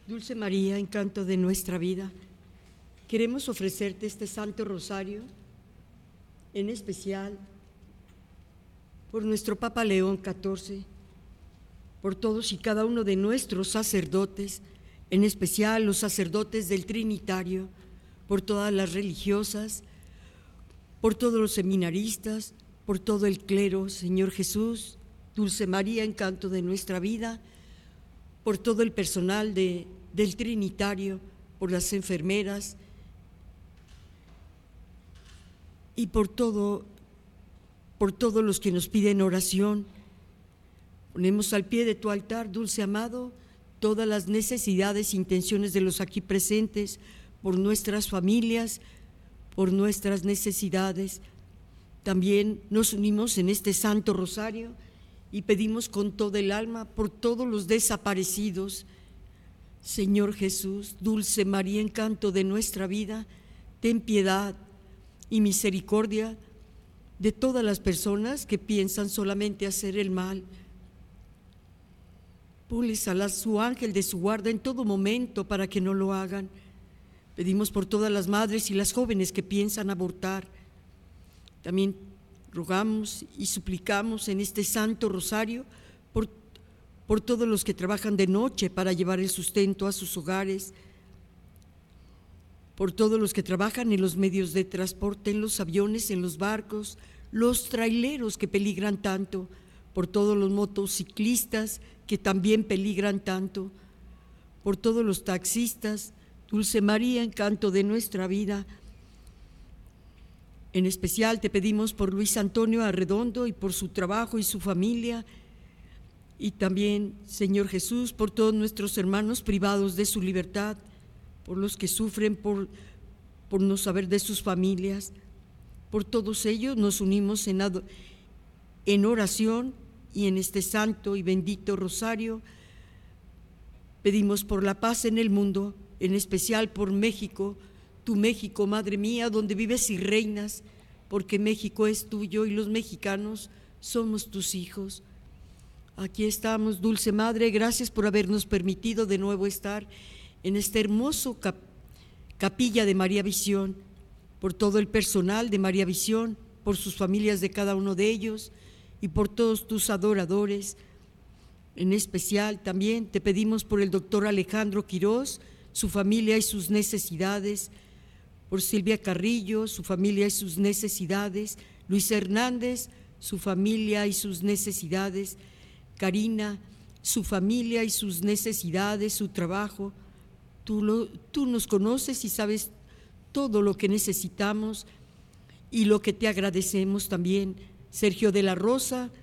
Dulce María, encanto de nuestra vida, queremos ofrecerte este Santo Rosario, en especial por nuestro Papa León XIV, por todos y cada uno de nuestros sacerdotes, en especial los sacerdotes del Trinitario, por todas las religiosas, por todos los seminaristas, por todo el clero, Señor Jesús, Dulce María, encanto de nuestra vida, por todo el personal del Trinitario, por las enfermeras y por todos los que nos piden oración. Ponemos al pie de tu altar, dulce amado, todas las necesidades e intenciones de los aquí presentes, por nuestras familias, por nuestras necesidades. También nos unimos en este Santo Rosario y pedimos con todo el alma por todos los desaparecidos. Señor Jesús, Dulce María, encanto de nuestra vida, ten piedad y misericordia de todas las personas que piensan solamente hacer el mal. Ponles a su ángel de su guarda en todo momento para que no lo hagan. Pedimos por todas las madres y las jóvenes que piensan abortar. También rogamos y suplicamos en este Santo Rosario por todos los que trabajan de noche para llevar el sustento a sus hogares, por todos los que trabajan en los medios de transporte, en los aviones, en los barcos, los traileros que peligran tanto, por todos los motociclistas que también peligran tanto, por todos los taxistas. Dulce María, encanto de nuestra vida. En especial te pedimos por Luis Antonio Arredondo y por su trabajo y su familia, y también, Señor Jesús, por todos nuestros hermanos privados de su libertad, por los que sufren por no saber de sus familias. Por todos ellos nos unimos en oración y en este santo y bendito rosario. Pedimos por la paz en el mundo, en especial por México, tu México, Madre mía, donde vives y reinas, porque México es tuyo y los mexicanos somos tus hijos. Aquí estamos, Dulce Madre, gracias por habernos permitido de nuevo estar en esta hermosa capilla de María Visión, por todo el personal de María Visión, por sus familias de cada uno de ellos y por todos tus adoradores. En especial también te pedimos por el doctor Alejandro Quirós, su familia y sus necesidades, por Silvia Carrillo, su familia y sus necesidades, Luis Hernández, su familia y sus necesidades, Karina, su familia y sus necesidades, su trabajo. Tú nos conoces y sabes todo lo que necesitamos y lo que te agradecemos también. Sergio de la Rosa,